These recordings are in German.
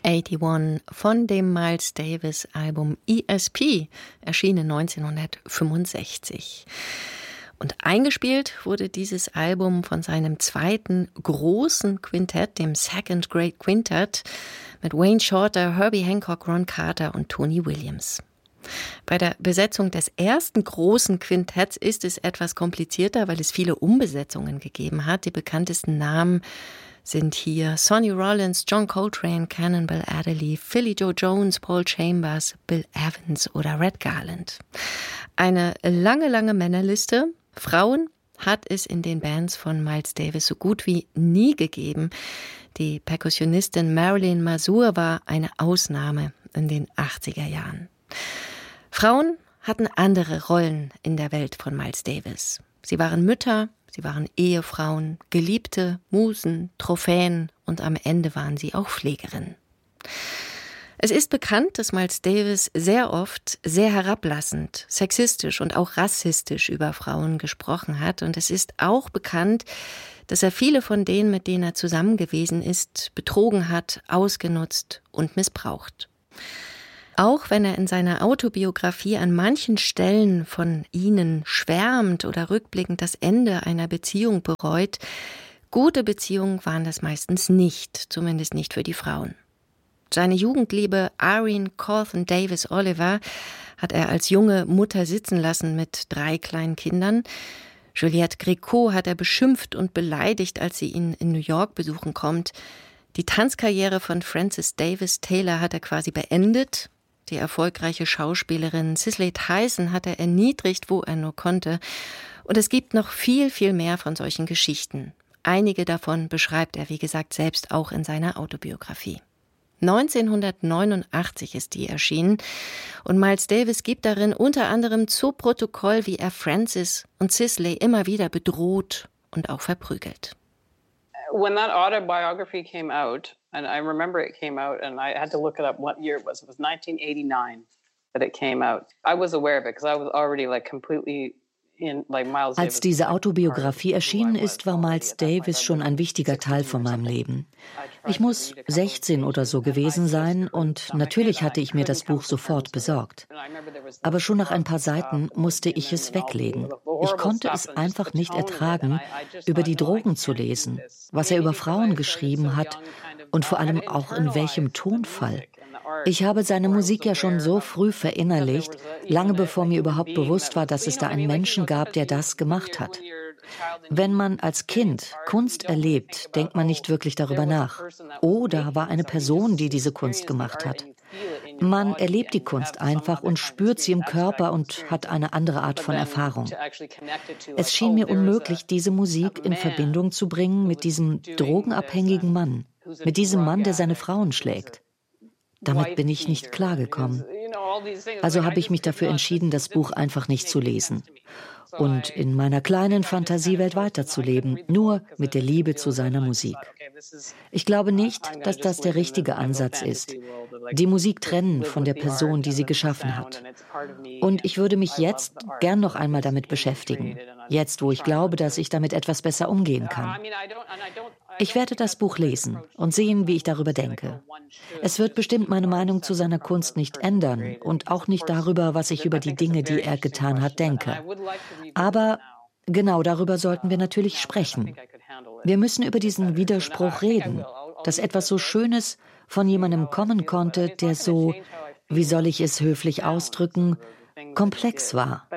81 von dem Miles Davis Album ESP, erschienen 1965. Und eingespielt wurde dieses Album von seinem zweiten großen Quintett, dem Second Great Quintet, mit Wayne Shorter, Herbie Hancock, Ron Carter und Tony Williams. Bei der Besetzung des ersten großen Quintetts ist es etwas komplizierter, weil es viele Umbesetzungen gegeben hat. Die bekanntesten Namen sind hier Sonny Rollins, John Coltrane, Cannonball Adderley, Philly Joe Jones, Paul Chambers, Bill Evans oder Red Garland. Eine lange Männerliste. Frauen hat es in den Bands von Miles Davis so gut wie nie gegeben. Die Perkussionistin Marilyn Mazur war eine Ausnahme in den 80er Jahren. Frauen hatten andere Rollen in der Welt von Miles Davis. Sie waren Mütter, sie waren Ehefrauen, Geliebte, Musen, Trophäen und am Ende waren sie auch Pflegerinnen. Es ist bekannt, dass Miles Davis sehr oft sehr herablassend, sexistisch und auch rassistisch über Frauen gesprochen hat. Und es ist auch bekannt, dass er viele von denen, mit denen er zusammen gewesen ist, betrogen hat, ausgenutzt und missbraucht. Auch wenn er in seiner Autobiografie an manchen Stellen von ihnen schwärmt oder rückblickend das Ende einer Beziehung bereut, gute Beziehungen waren das meistens nicht, zumindest nicht für die Frauen. Seine Jugendliebe Irene Cawthon Davis Oliver hat er als junge Mutter sitzen lassen mit 3 kleinen Kindern. Juliette Gréco hat er beschimpft und beleidigt, als sie ihn in New York besuchen kommt. Die Tanzkarriere von Frances Davis Taylor hat er quasi beendet. Die erfolgreiche Schauspielerin Cicely Tyson hat er erniedrigt, wo er nur konnte. Und es gibt noch viel mehr von solchen Geschichten. Einige davon beschreibt er, wie gesagt, selbst auch in seiner Autobiografie. 1989 ist die erschienen und Miles Davis gibt darin unter anderem zu Protokoll, wie er Frances und Cicely immer wieder bedroht und auch verprügelt. When that autobiography came out, and I remember it came out, and I had to look it up what year it was. It was 1989 that it came out. I was aware of it because I was already completely in Miles Davis. Als diese Autobiografie erschienen ist, war Miles Davis schon ein wichtiger Teil von meinem Leben. Ich muss 16 oder so gewesen sein und natürlich hatte ich mir das Buch sofort besorgt. Aber schon nach ein paar Seiten musste ich es weglegen. Ich konnte es einfach nicht ertragen, über die Drogen zu lesen, was er über Frauen geschrieben hat und vor allem auch in welchem Tonfall. Ich habe seine Musik ja schon so früh verinnerlicht, lange bevor mir überhaupt bewusst war, dass es da einen Menschen gab, der das gemacht hat. Wenn man als Kind Kunst erlebt, denkt man nicht wirklich darüber nach. Oder war eine Person, die diese Kunst gemacht hat. Man erlebt die Kunst einfach und spürt sie im Körper und hat eine andere Art von Erfahrung. Es schien mir unmöglich, diese Musik in Verbindung zu bringen mit diesem drogenabhängigen Mann, mit diesem Mann, der seine Frauen schlägt. Damit bin ich nicht klargekommen. Also habe ich mich dafür entschieden, das Buch einfach nicht zu lesen und in meiner kleinen Fantasiewelt weiterzuleben, nur mit der Liebe zu seiner Musik. Ich glaube nicht, dass das der richtige Ansatz ist, die Musik trennen von der Person, die sie geschaffen hat. Und ich würde mich jetzt gern noch einmal damit beschäftigen, jetzt, wo ich glaube, dass ich damit etwas besser umgehen kann. Ich werde das Buch lesen und sehen, wie ich darüber denke. Es wird bestimmt meine Meinung zu seiner Kunst nicht ändern und auch nicht darüber, was ich über die Dinge, die er getan hat, denke. Aber genau darüber sollten wir natürlich sprechen. Wir müssen über diesen Widerspruch reden, dass etwas so Schönes von jemandem kommen konnte, der so, wie soll ich es höflich ausdrücken, komplex war.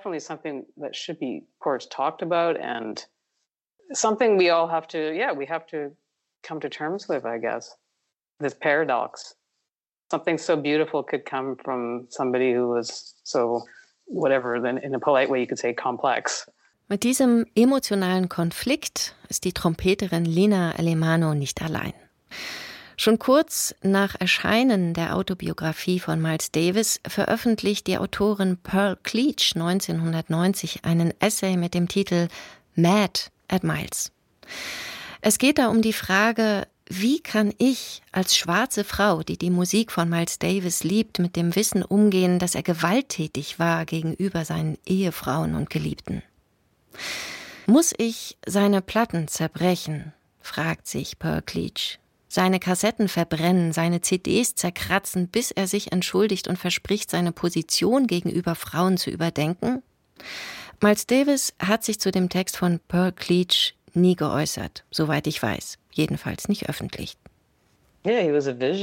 Something we all have to, we have to come to terms with, I guess. This paradox. Something so beautiful could come from somebody who was so, whatever, then in a polite way you could say complex. Mit diesem emotionalen Konflikt ist die Trompeterin Lina Alemanno nicht allein. Schon kurz nach Erscheinen der Autobiografie von Miles Davis veröffentlicht die Autorin Pearl Cleach 1990 einen Essay mit dem Titel Mad at Miles. Es geht da um die Frage, wie kann ich als schwarze Frau, die die Musik von Miles Davis liebt, mit dem Wissen umgehen, dass er gewalttätig war gegenüber seinen Ehefrauen und Geliebten? Muss ich seine Platten zerbrechen, fragt sich Pearl Cleach. seine Kassetten verbrennen, seine CDs zerkratzen, bis er sich entschuldigt und verspricht, seine Position gegenüber Frauen zu überdenken? Miles Davis hat sich zu dem Text von Pearl Cleage nie geäußert, soweit ich weiß. Jedenfalls nicht öffentlich. Er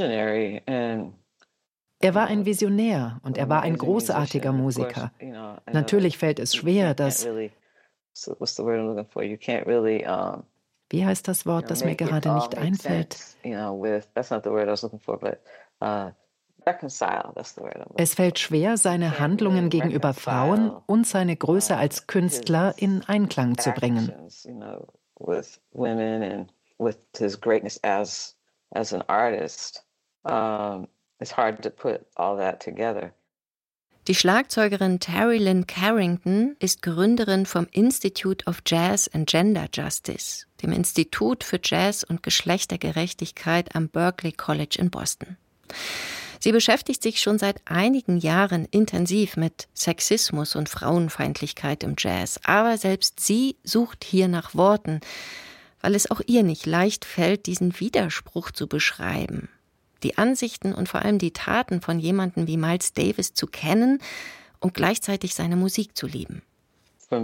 war ein Visionär und er war ein großartiger Musiker. Natürlich fällt es schwer, dass... Wie heißt das Wort, das mir gerade nicht einfällt? Es fällt schwer, seine Handlungen gegenüber Frauen und seine Größe als Künstler in Einklang zu bringen. Die Schlagzeugerin Terry Lynn Carrington ist Gründerin vom Institute of Jazz and Gender Justice, dem Institut für Jazz und Geschlechtergerechtigkeit am Berklee College in Boston. Sie beschäftigt sich schon seit einigen Jahren intensiv mit Sexismus und Frauenfeindlichkeit im Jazz. Aber selbst sie sucht hier nach Worten, weil es auch ihr nicht leicht fällt, diesen Widerspruch zu beschreiben. Die Ansichten und vor allem die Taten von jemandem wie Miles Davis zu kennen und gleichzeitig seine Musik zu lieben. Für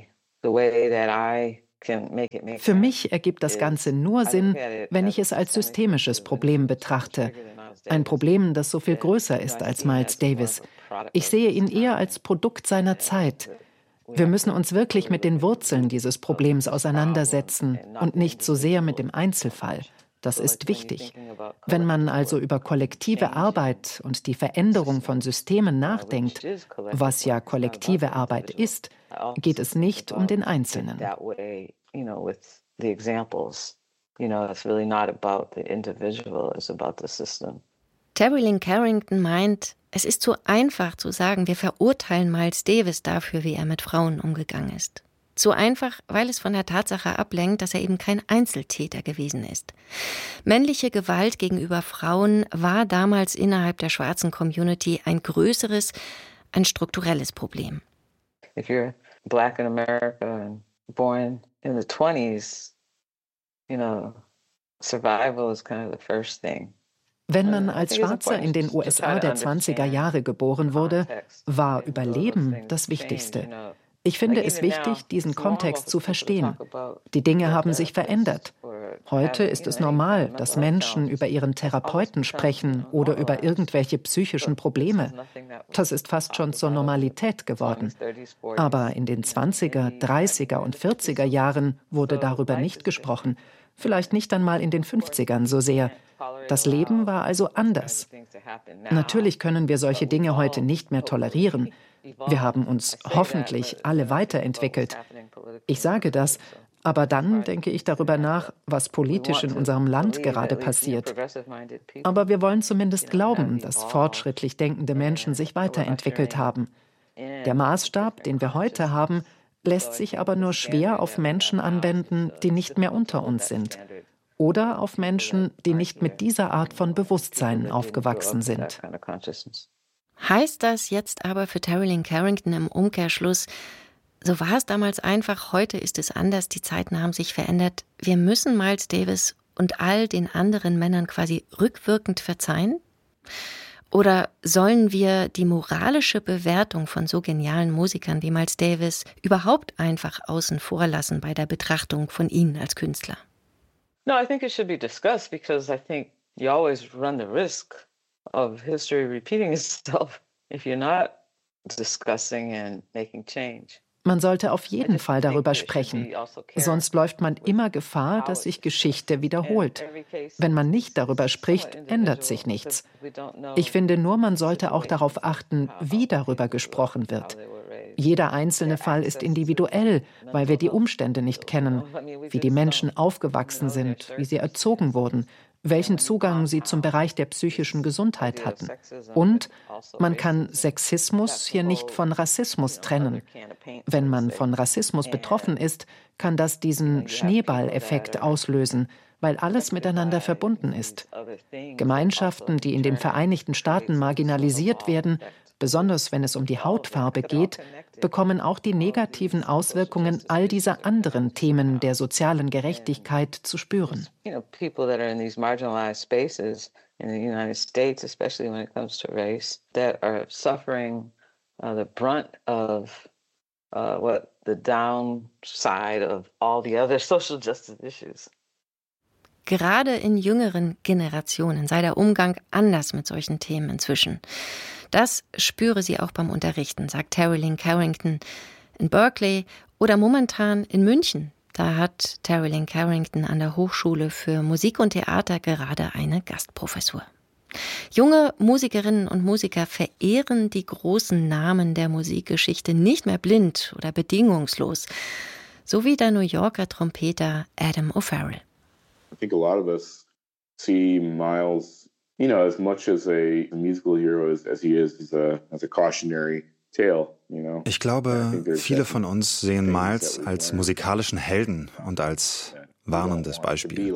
mich ergibt das Ganze nur Sinn, wenn ich es als systemisches Problem betrachte. Ein Problem, das so viel größer ist als Miles Davis. Ich sehe ihn eher als Produkt seiner Zeit. Wir müssen uns wirklich mit den Wurzeln dieses Problems auseinandersetzen und nicht so sehr mit dem Einzelfall. Das ist wichtig. Wenn man also über kollektive Arbeit und die Veränderung von Systemen nachdenkt, was ja kollektive Arbeit ist, geht es nicht um den Einzelnen. Terry Lynn Carrington meint, es ist zu einfach zu sagen, wir verurteilen Miles Davis dafür, wie er mit Frauen umgegangen ist. Zu einfach, weil es von der Tatsache ablenkt, dass er eben kein Einzeltäter gewesen ist. Männliche Gewalt gegenüber Frauen war damals innerhalb der schwarzen Community ein größeres, ein strukturelles Problem. If you're black in America and born in the 20s, survival is kind of the first thing. Wenn man als Schwarzer in den USA der 20er Jahre geboren wurde, war Überleben das Wichtigste. Ich finde es wichtig, diesen Kontext zu verstehen. Die Dinge haben sich verändert. Heute ist es normal, dass Menschen über ihren Therapeuten sprechen oder über irgendwelche psychischen Probleme. Das ist fast schon zur Normalität geworden. Aber in den 20er, 30er und 40er Jahren wurde darüber nicht gesprochen. Vielleicht nicht einmal in den 50ern so sehr. Das Leben war also anders. Natürlich können wir solche Dinge heute nicht mehr tolerieren. Wir haben uns hoffentlich alle weiterentwickelt. Ich sage das, aber dann denke ich darüber nach, was politisch in unserem Land gerade passiert. Aber wir wollen zumindest glauben, dass fortschrittlich denkende Menschen sich weiterentwickelt haben. Der Maßstab, den wir heute haben, lässt sich aber nur schwer auf Menschen anwenden, die nicht mehr unter uns sind. Oder auf Menschen, die nicht mit dieser Art von Bewusstsein aufgewachsen sind. Heißt das jetzt aber für Terry Lynn Carrington im Umkehrschluss, so war es damals einfach, heute ist es anders, die Zeiten haben sich verändert, wir müssen Miles Davis und all den anderen Männern quasi rückwirkend verzeihen? Oder sollen wir die moralische Bewertung von so genialen Musikern wie Miles Davis überhaupt einfach außen vor lassen bei der Betrachtung von ihnen als Künstler? No, I think it should be discussed because I think you always run the risk of history repeating itself if you're not discussing and making change. Man sollte auf jeden Fall darüber sprechen, sonst läuft man immer Gefahr, dass sich Geschichte wiederholt. Wenn man nicht darüber spricht, ändert sich nichts. Ich finde nur, man sollte auch darauf achten, wie darüber gesprochen wird. Jeder einzelne Fall ist individuell, weil wir die Umstände nicht kennen, wie die Menschen aufgewachsen sind, wie sie erzogen wurden, welchen Zugang sie zum Bereich der psychischen Gesundheit hatten. Und man kann Sexismus hier nicht von Rassismus trennen. Wenn man von Rassismus betroffen ist, kann das diesen Schneeballeffekt auslösen, weil alles miteinander verbunden ist. Gemeinschaften, die in den Vereinigten Staaten marginalisiert werden, besonders wenn es um die Hautfarbe geht, bekommen auch die negativen Auswirkungen all dieser anderen Themen der sozialen Gerechtigkeit zu spüren. People that are in these marginalized spaces in the United States, especially when it comes to race, that are suffering the brunt of what the downside of all the other social justice issues. Gerade in jüngeren Generationen sei der Umgang anders mit solchen Themen inzwischen. Das spüre sie auch beim Unterrichten, sagt Terri-Lynn Carrington in Berkeley oder momentan in München. Da hat Terri-Lynn Carrington an der Hochschule für Musik und Theater gerade eine Gastprofessur. Junge Musikerinnen und Musiker verehren die großen Namen der Musikgeschichte nicht mehr blind oder bedingungslos, so wie der New Yorker Trompeter Adam O'Farrell. I think a lot of us see Miles, as much as a musical hero as he is as a cautionary tale. Ich glaube, viele von uns sehen Miles als musikalischen Helden und als warnendes Beispiel.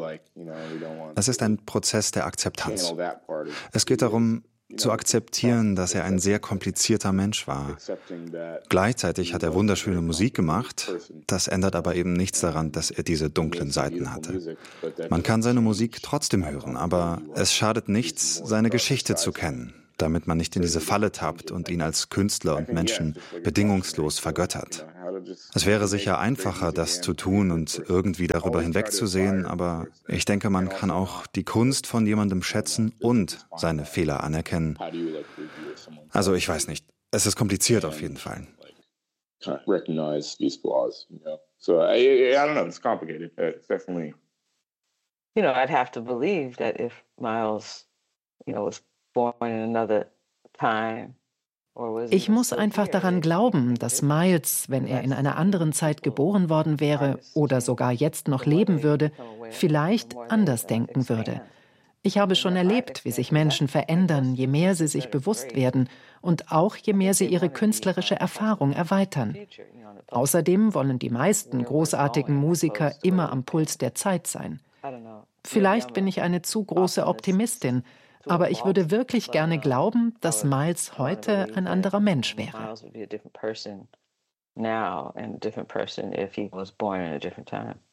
Es ist ein Prozess der Akzeptanz. Es geht darum, zu akzeptieren, dass er ein sehr komplizierter Mensch war. Gleichzeitig hat er wunderschöne Musik gemacht. Das ändert aber eben nichts daran, dass er diese dunklen Seiten hatte. Man kann seine Musik trotzdem hören, aber es schadet nichts, seine Geschichte zu kennen, damit man nicht in diese Falle tappt und ihn als Künstler und Menschen bedingungslos vergöttert. Es wäre sicher einfacher, das zu tun und irgendwie darüber hinwegzusehen, aber ich denke, man kann auch die Kunst von jemandem schätzen und seine Fehler anerkennen. Also ich weiß nicht, es ist kompliziert auf jeden Fall. Recognize these flaws, So I don't know, it's complicated. It's definitely. I'd have to believe that if Miles, was born in another time. Ich muss einfach daran glauben, dass Miles, wenn er in einer anderen Zeit geboren worden wäre oder sogar jetzt noch leben würde, vielleicht anders denken würde. Ich habe schon erlebt, wie sich Menschen verändern, je mehr sie sich bewusst werden und auch je mehr sie ihre künstlerische Erfahrung erweitern. Außerdem wollen die meisten großartigen Musiker immer am Puls der Zeit sein. Vielleicht bin ich eine zu große Optimistin, aber ich würde wirklich gerne glauben, dass Miles heute ein anderer Mensch wäre. Now and a different person if he was born in a different time.